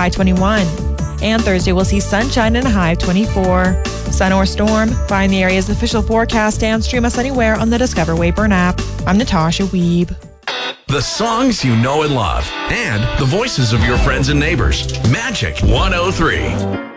high 21. And Thursday, we'll see sunshine and a high of 24. Sun or storm? Find the area's official forecast and stream us anywhere on the Discover Wayburn app. I'm Natasha Wiebe. The songs you know and love, and the voices of your friends and neighbors. Magic 103.